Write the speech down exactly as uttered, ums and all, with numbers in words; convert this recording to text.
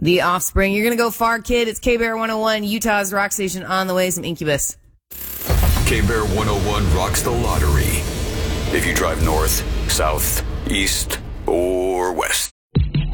The Offspring. You're going to go far, kid. It's K-Bear one oh one, Utah's rock station on the way. Some Incubus. K-Bear one oh one rocks the lottery. If you drive north, south, east, or west.